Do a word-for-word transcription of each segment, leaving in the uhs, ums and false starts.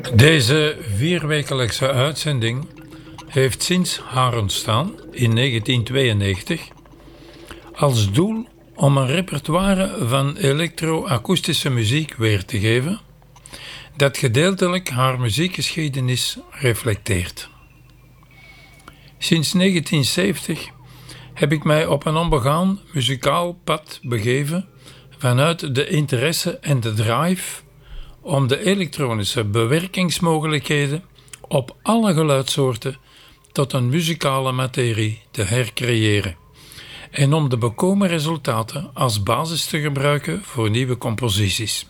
Deze vierwekelijkse uitzending heeft sinds haar ontstaan in negentien tweeënnegentig als doel om een repertoire van elektro-akoestische muziek weer te geven dat gedeeltelijk haar muziekgeschiedenis reflecteert. Sinds negentien zeventig heb ik mij op een onbegaan muzikaal pad begeven vanuit de interesse en de drive om de elektronische bewerkingsmogelijkheden op alle geluidssoorten tot een muzikale materie te hercreëren en om de bekomen resultaten als basis te gebruiken voor nieuwe composities.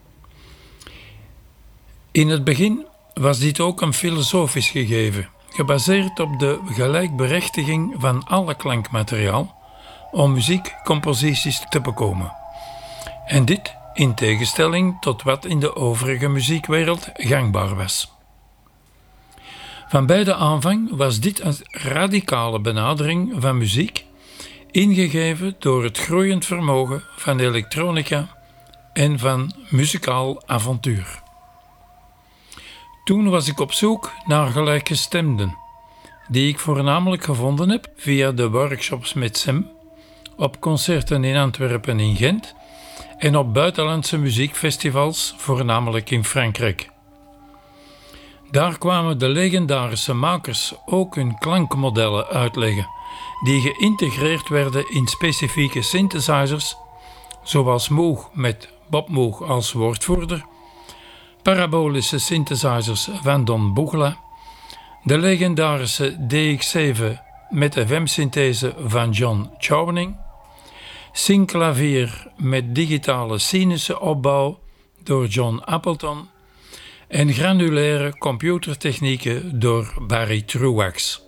In het begin was dit ook een filosofisch gegeven, gebaseerd op de gelijkberechtiging van alle klankmateriaal om muziekcomposities te bekomen. En dit in tegenstelling tot wat in de overige muziekwereld gangbaar was. Van bij de aanvang was dit een radicale benadering van muziek, ingegeven door het groeiend vermogen van elektronica en van muzikaal avontuur. Toen was ik op zoek naar gelijkgestemden, die ik voornamelijk gevonden heb via de workshops met Sam, op concerten in Antwerpen en in Gent en op buitenlandse muziekfestivals, voornamelijk in Frankrijk. Daar kwamen de legendarische makers ook hun klankmodellen uitleggen, die geïntegreerd werden in specifieke synthesizers, zoals Moog met Bob Moog als woordvoerder, parabolische synthesizers van Don Buchla, de legendarische D X zeven met F M-synthese van John Chowning, synclavier met digitale sinussenopbouw door John Appleton en granulaire computertechnieken door Barry Truax.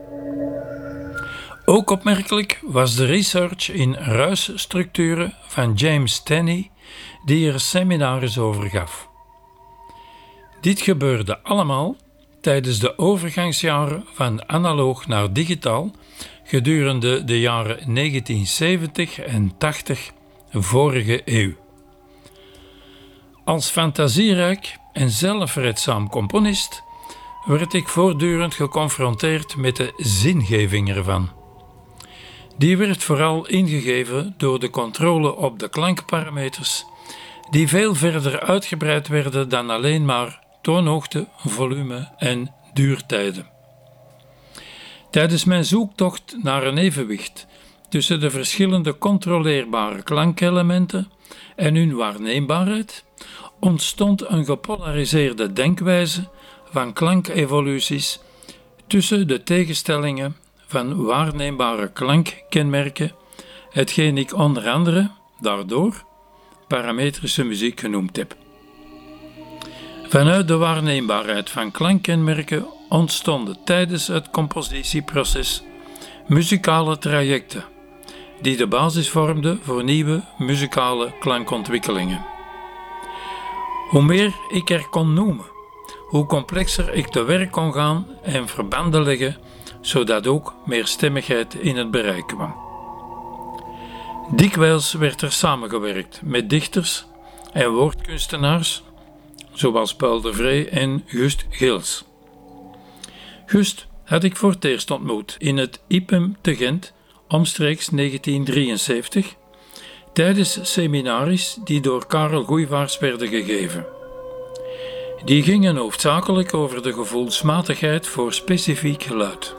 Ook opmerkelijk was de research in ruisstructuren van James Tenney, die er seminaries over gaf. Dit gebeurde allemaal tijdens de overgangsjaren van analoog naar digitaal gedurende de jaren negentien zeventig en tachtig vorige eeuw. Als fantasierijk en zelfredzaam componist werd ik voortdurend geconfronteerd met de zingeving ervan. Die werd vooral ingegeven door de controle op de klankparameters, die veel verder uitgebreid werden dan alleen maar toonhoogte, volume en duurtijden. Tijdens mijn zoektocht naar een evenwicht tussen de verschillende controleerbare klankelementen en hun waarneembaarheid ontstond een gepolariseerde denkwijze van klankevoluties tussen de tegenstellingen van waarneembare klankkenmerken, hetgeen ik onder andere daardoor parametrische muziek genoemd heb. Vanuit de waarneembaarheid van klankkenmerken ontstonden tijdens het compositieproces muzikale trajecten, die de basis vormden voor nieuwe muzikale klankontwikkelingen. Hoe meer ik er kon noemen, hoe complexer ik te werk kon gaan en verbanden leggen, zodat ook meer stemmigheid in het bereik kwam. Dikwijls werd er samengewerkt met dichters en woordkunstenaars, zoals Paul de Vree en Gust Gils. Gust had ik voor het eerst ontmoet in het I P E M te Gent omstreeks negentien drieënzeventig, tijdens seminaries die door Karel Goeivaars werden gegeven. Die gingen hoofdzakelijk over de gevoelsmatigheid voor specifiek geluid.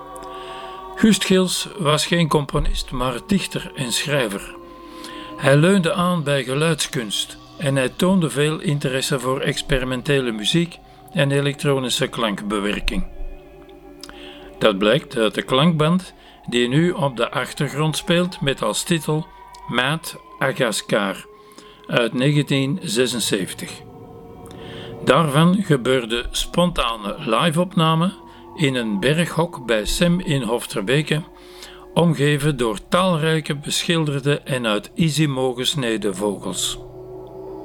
Gust Gils was geen componist, maar dichter en schrijver. Hij leunde aan bij geluidskunst en hij toonde veel interesse voor experimentele muziek en elektronische klankbewerking. Dat blijkt uit de klankband die nu op de achtergrond speelt met als titel Maat Agaskar uit negentien zesenzeventig. Daarvan gebeurde spontane live-opname in een berghok bij Sam in Hofterbeke, omgeven door talrijke beschilderde en uit Isimo gesneden vogels.